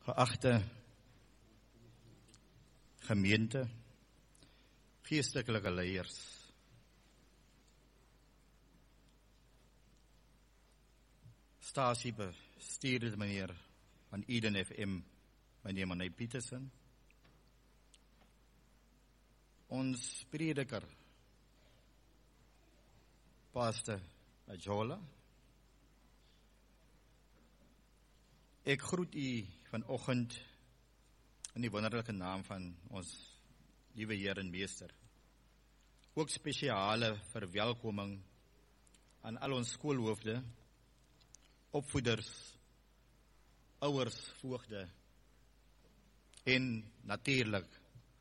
Geagte gemeente, geestelike leiers, stasiebestuurder meneer van Eden FM, meneer Manny Petersen, ons prediker, pastor Ajola. Ek groet u vanoggend in die wonderlike naam van ons liewe Heer en Meester. Ook spesiale verwelkoming aan al ons skoolhoofde, opvoeders, ouers, voogde en natuurlik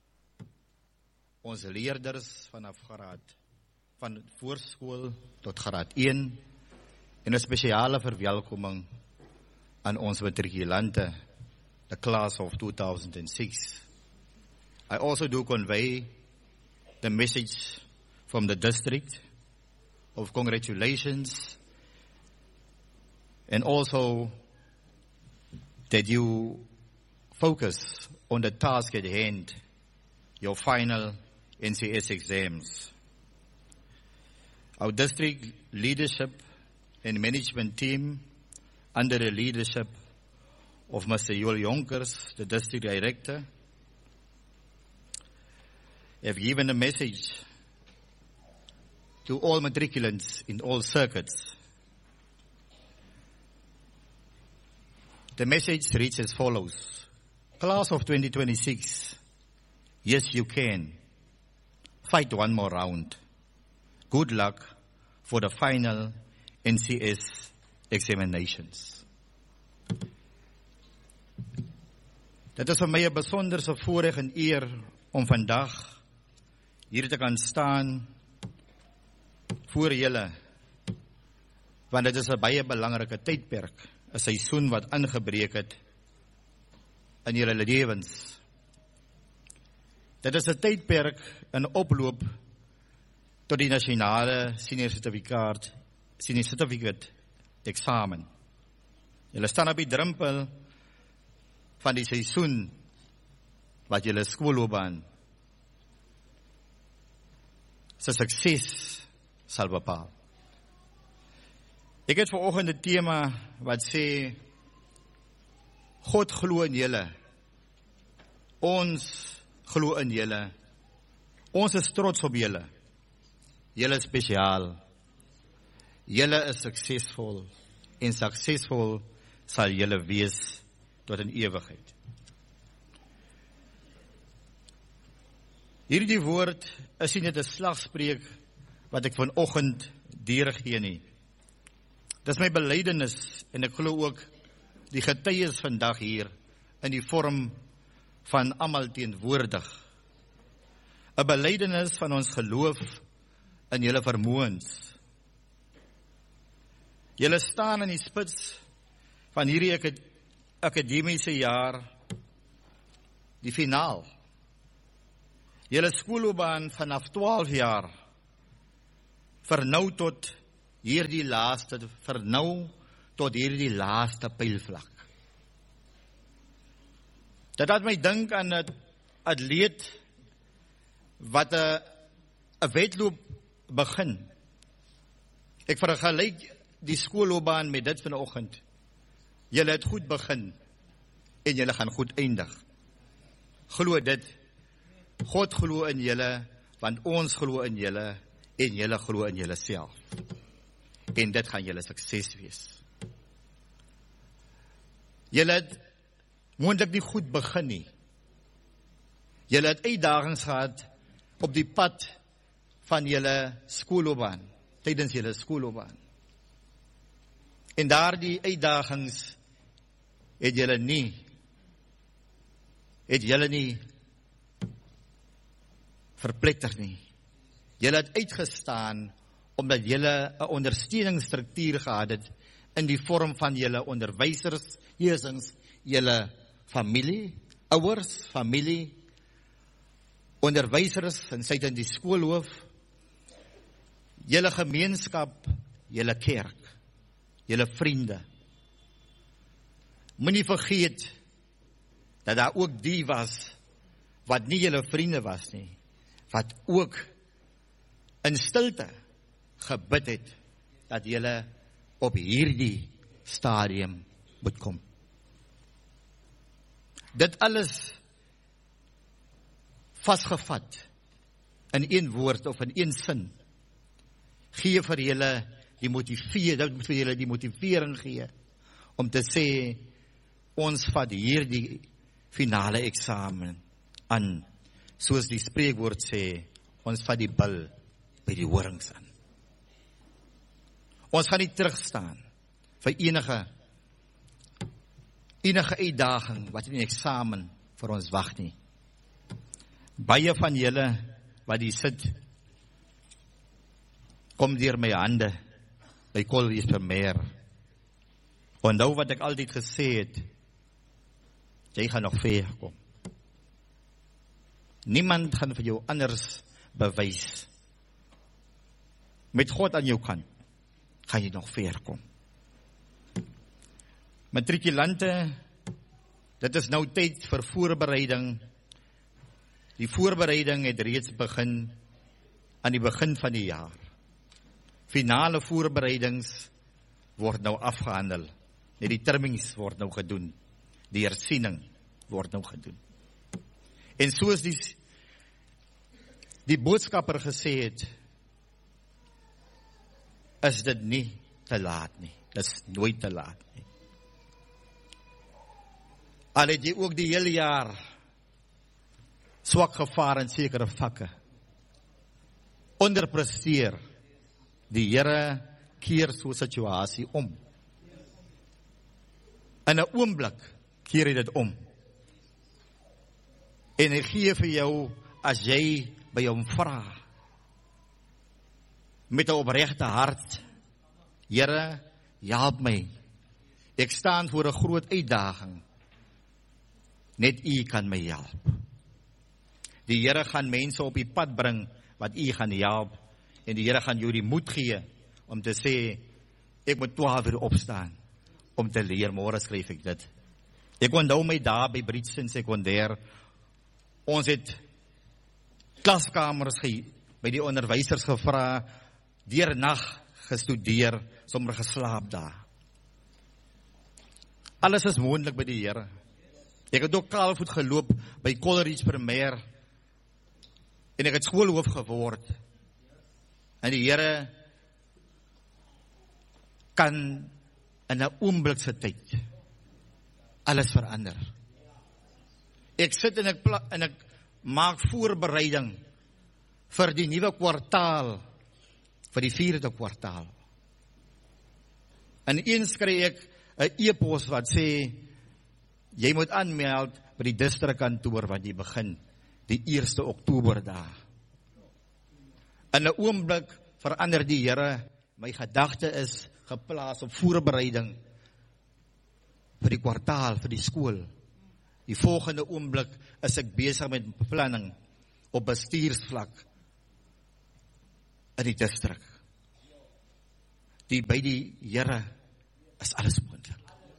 ons leerders vanaf graad van voorskool tot graad 1 en 'n spesiale verwelkoming aan ons matrikulante, the class of 2006. I also do convey the message from the district of congratulations and also that you focus on the task at hand, your final NCS exams. Our district leadership and management team under the leadership of Mr. Joel Jonkers, the district director, have given a message to all matriculants in all circuits. The message reads as follows. Class of 2026, yes you can. Fight one more round. Good luck for the final NCS examinations. Dit is vir my 'n besonderse voorreg en eer om vandag hier te kan staan voor julle, want dit is 'n baie belangrike tydperk, 'n seisoen wat aangebreek het in julle lewens. Dit is 'n tydperk in oploop tot die nasionale senior certificate eksamen. Julle staan op die drempel van die seisoen wat julle skoolloopbaan se sukses sal bepaal. Ek het vanoggend 'n tema wat sê God glo in julle. Ons glo in julle. Ons is trots op julle. Julle is spesiaal. Julle is suksesvol en suksesvol sal julle wees tot in ewigheid. Hierdie woord is nie net 'n slagspreuk wat ek vanoggend deurgee nie. Dis my belydenis en ek glo ook die getuies vandag hier in die vorm van almal teenwoordig. 'n Belydenis van ons geloof in julle vermoëns. Julle staan in die spits van hierdie akademiese jaar, die finaal. Julle skoolloopbaan vanaf 12 jaar, vernou tot hierdie laaste pylvlak. Dit laat my dink aan 'n atleet wat 'n wedloop begin. Ek vergelyk die skoolloopbaan met dit vanoggend. Julle het goed begin en julle gaan goed eindig. Glo dit. God glo in julle, want ons glo in julle en julle glo in julle self. En dit gaan julle sukses wees. Julle het moontlik nie goed begin nie. Julle het uitdagings gehad op die pad van julle skoolloopbaan, tydens julle skoolloopbaan. En daardie uitdagings het julle nie verpletter nie. Julle het uitgestaan omdat julle 'n ondersteuningsstruktuur gehad het in die vorm van julle onderwysers, julle familie, ouers, familie, onderwysers en sy in die skoolhoof, julle gemeenskap, julle kerk, julle vriende. Moenie vergeet dat daar ook die was, wat nie julle vriende was nie, wat ook in stilte gebid het, dat julle op hierdie stadium moet kom. Dit alles vasgevat in een woord of in een sin, gee vir julle die motivering gee, om te sê, ons vat hierdie finale eksamen aan, soos die spreekwoord sê, ons vat die bil by die horings aan. Ons gaan nie terugstaan vir enige uitdaging wat in die eksamen vir ons wag nie. Baie van julle wat hier sit, kom deur my hande by College Premier. Onthou wat ek altyd gesê het, jy gaan nog ver kom. Niemand gaan vir jou anders bewys. Met God aan jou kant, gaan jy nog ver kom. Matrikulante, dit is nou tyd vir voorbereiding. Die voorbereiding het reeds begin aan die begin van die jaar. Finale voorbereidings word nou afgehandel. Net die termings word nou gedoen. Die hersiening word nou gedoen. En soos die boodskapper gesê het, is dit nie te laat nie. Dit is nooit te laat nie. Al het jy ook die hele jaar swak gevaar in sekere vakke, onderpresteer, die Here keer so 'n situasie om. In 'n oomblik keer hy dit om. En hy gee vir jou, as jy by hom vra, met 'n opregte hart, Here, help my. Ek staan voor 'n groot uitdaging. Net U kan my help. Die Here gaan mense op die pad bring wat U gaan help. En die Here gaan jou die moed gee om te sê, ek moet 12 uur opstaan om te leer. Môre skryf ek dit. Ek onthou my daar by Bridgeton sekondêr. Ons het klaskamers by die onderwysers gevra, deur nag gestudeer, sommer geslaap daar. Alles is moontlik by die Here. Ek het ook kaalvoet geloop by College Premier en ek het skoolhoof geword. En die Here kan in 'n oomblikse tyd alles verander. Ek sit en ek maak voorbereiding vir die nuwe kwartaal, vir die 4de kwartaal. En eens kry ek 'n e-pos wat sê, jy moet aanmeld by die distrikkantoor wat jy begin die 1 Oktober daar. In 'n oomblik verander die Here, my gedagte is geplaas op voorbereiding vir die kwartaal, vir die skool. Die volgende oomblik is ek besig met beplanning op bestuursvlak in die distrik. By die Here is alles moontlik.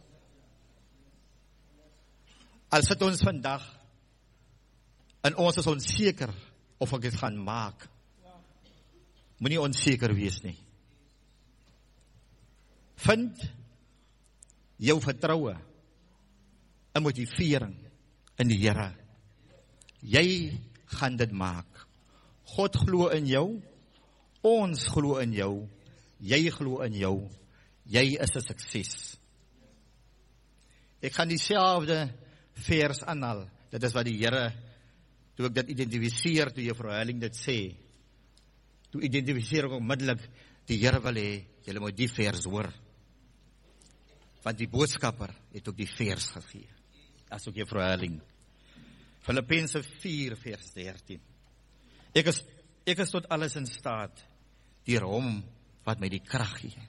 Al sit ons vandag en ons is onseker of ek dit gaan maak. Moenie onseker wees nie. Vind jou vertroue en motivering in die Here. Jy gaan dit maak. God glo in jou, ons glo in jou, jy glo in jou, jy is 'n sukses. Ek gaan dieselfde vers aanhaal. Dit is wat die Here, toe ek dit identifiseer, toe Juffrou Helling dit sê, toe identifiseer ek onmiddellik, die Here wil hê, julle moet die vers hoor. Want die boodskapper het ook die vers gegee. As ook Juffrou Helling. Filippense 4 vers 13. Ek is tot alles in staat, deur hom wat my die krag gee.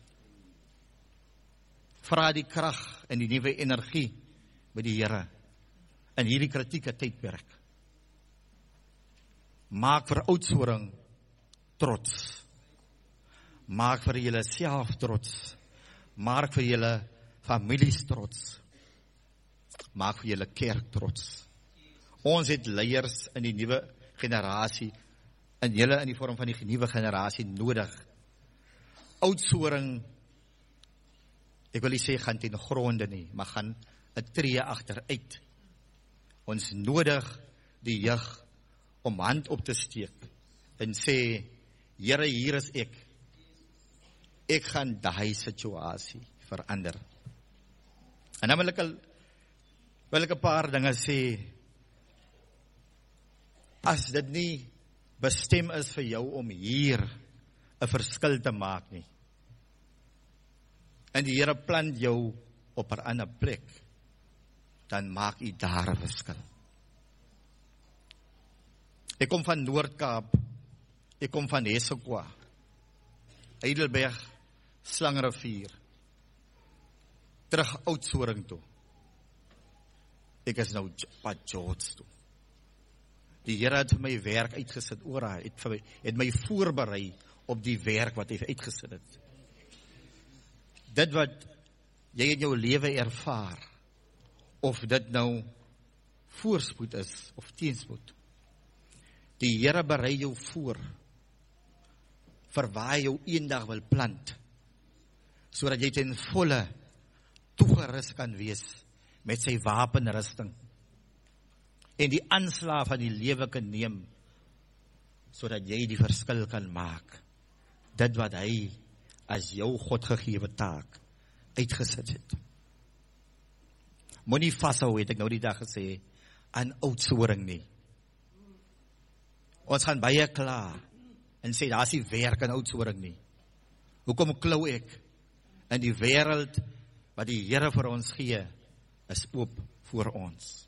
Vra die krag en die nuwe energie by die Here in hierdie kritieke tydperk. Maak vir Oudtshoorn trots. Maak vir julle self trots. Maak vir julle families trots. maak vir julle kerk trots. Ons het leiers in die nuwe generasie, en julle in die vorm van die nuwe generasie nodig. Oudsoring, ek wil nie sê gaan ten gronde nie, maar gaan 'n tree agteruit. Ons nodig die jeug om hand op te steek en sê, Here, hier is ek. Ek gaan daai situasie verander. En dan wil ek 'n paar dinge sê. As dit nie bestem is vir jou om hier 'n verskil te maak nie, en die Here plant jou op 'n ander plek, dan maak u daar 'n verskil. Ek kom van Noord-Kaap, ek kom van Hessequa, Heidelberg, Slangrivier, terug Oudtshoorn toe. Ek is nou pad George toe. Die Here het vir my werk uitgesit, het my voorberei op die werk wat hy uitgesit het. Dit wat jy in jou lewe ervaar, of dit nou voorspoed is, of teenspoed, die Here berei jou voor, vir waar hy jou eendag wil plant, sodat jy ten volle toegerus kan wees, met sy wapenrusting, en die aanslag van die lewe kan neem, sodat jy die verskil kan maak, dit wat hy, as jou Godgegewe taak, uitgesit het. Moenie vashou, het ek nou die dag gesê, aan Oudtshoorn nie. Ons gaan baie klaar, en sê, daar is die werk in Oudtshoorn nie. Hoekom klou ek? In die wêreld, wat die Here vir ons gee, is oop voor ons.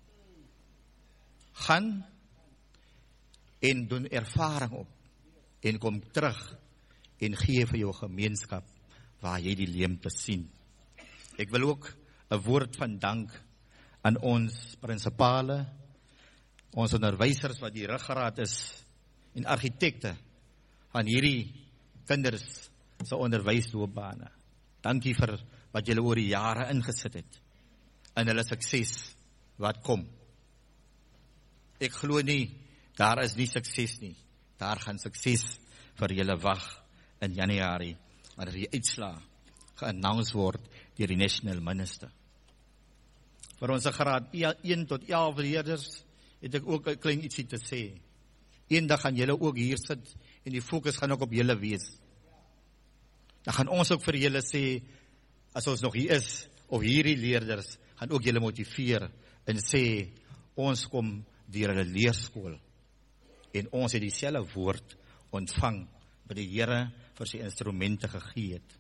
Gaan, en doen ervaring op, en kom terug, en gee vir jou gemeenskap, waar jy die leemte sien. Ek wil ook 'n woord van dank aan ons prinsipale, ons onderwysers wat die ruggraat is, en argitekte van hierdie kinders se onderwysloopbane. Dankie vir wat julle oor die jare ingesit het, in hulle sukses wat kom. Ek glo nie, daar is nie sukses nie, daar gaan sukses vir julle wag in Januarie, wanneer die uitslaa ge-announce word deur die National Minister. Vir ons graad 1 tot 11 leerders het ek ook 'n klein ietsie te sê. Eendag gaan julle ook hier sit en die fokus gaan ook op julle wees. Dan gaan ons ook vir julle sê, as ons nog hier is, of hierdie leerders, gaan ook julle motiveer en sê, ons kom deur 'n leerskool en ons het dieselfde woord ontvang wat die Here vir sy instrumente gegee het.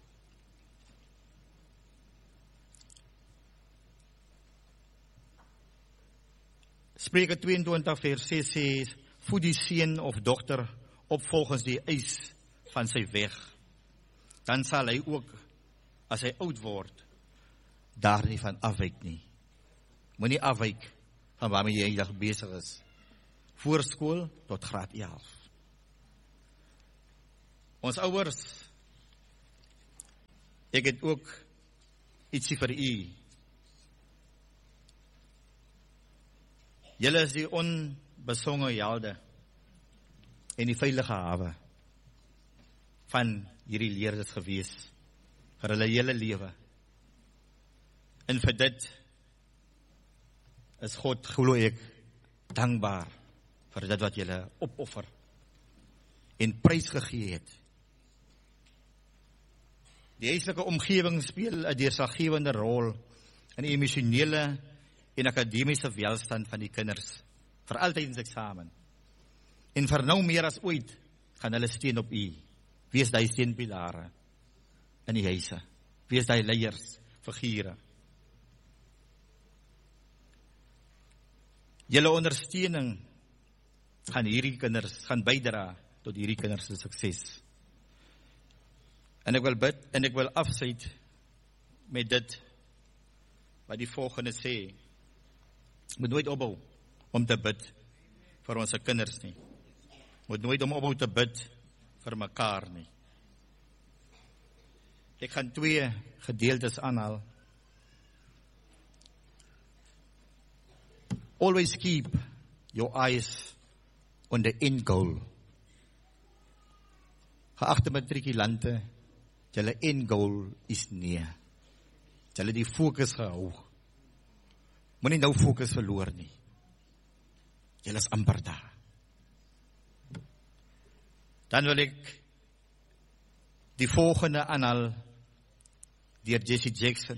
Spreuke 22 vers 6 sê, voed die seun of dogter op volgens die eis van sy weg. Dan sal hy ook, as hy oud word, daar nie van afwyk nie. Moenie afwyk van waarmee jy eendag besig is. Voorskool tot graad 11. Ons ouers, ek het ook ietsie vir u. Julle is die onbesonge helde en die veilige hawe van hierdie leerders gewees vir hulle hele lewe. En vir dit is God, glo ek, dankbaar vir dit wat julle opoffer en prys gegee het. Die huislike omgewing speel 'n deurslaggewende rol in die emosionele en akademiese welstand van die kinders, veral tydens eksamen. En vir nou meer as ooit gaan hulle steun op u. Wees daai steunpilare in die huise. Wees daai leiers, figure. Julle ondersteuning gaan bydra tot hierdie kinders se sukses. En ek wil bid en ek wil afsluit met dit wat die volgende sê. Moet nooit ophou om te bid vir ons kinders nie. Moet nooit ophou te bid vir mekaar nie. Ek gaan 2 gedeeltes aanhaal. always keep your eyes on the end goal. Geagte matrikulante, julle end goal is nee. Julle die fokus gehou. Moenie nou fokus verloor nie. Julle is amper daar. Dan wil ek die volgende aanhaal deur Jesse Jackson.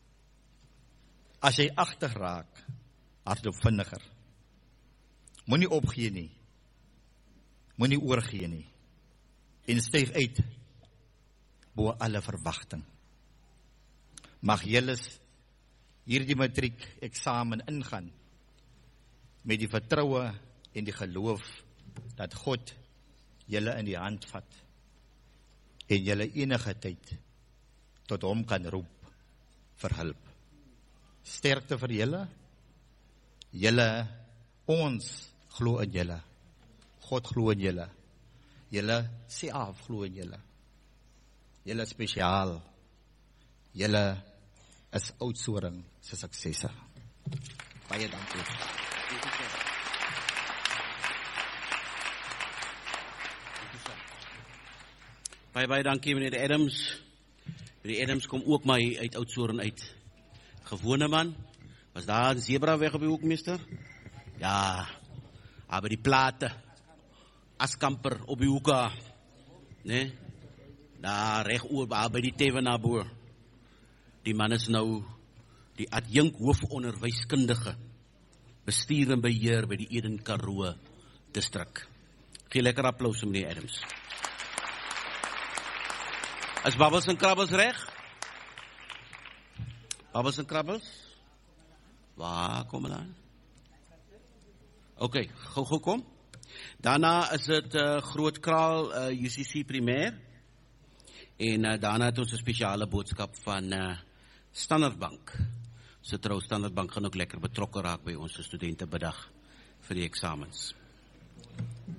As jy agter raak, hardloop vinniger. Moenie opgee nie. Moenie oorgee nie. En styg uit bo alle verwagting. Mag julle hierdie matriek eksamen ingaan met die vertroue en die geloof dat God julle in die hand vat en julle enige tyd tot hom kan roep vir hulp. Sterkte vir julle. Julle, ons glo in julle. God glo in julle. Julle self glo in julle. Julle is spesiaal. Julle is Oudtshoorn se suksesse. Baie dankie. Baie dankie meneer Adams. Meneer Adams kom ook maar uit Oudtshoorn uit. Gewone man. Was daar een zebra weg op die hoek, meester? Ja, maar die plate. Askamper op die hoeka. Nee? Daar recht oor, by die tewe na boor. Die man is nou die adjunk hoofonderwyskundige. Bestuur en beheer by die Eden Karoo distrik. Gee lekker applaus meneer Adams. Is Babbels en Krabbels reg? Babbels en Krabbels? Waar kom hulle aan? Oké, gou kom. Daarna is het Groot Kraal UCC primêr. En daarna het ons 'n spesiale boodskap van Standard Bank. So trou Standard Bank gaan ook lekker betrokke raak by ons studente bedag vir die eksamens.